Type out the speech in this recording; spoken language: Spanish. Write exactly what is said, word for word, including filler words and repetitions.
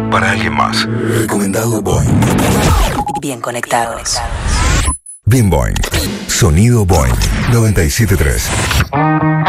para alguien más. Recomendado Boing. Bien conectados. Bien Boing. Sonido Boing noventa y siete punto tres.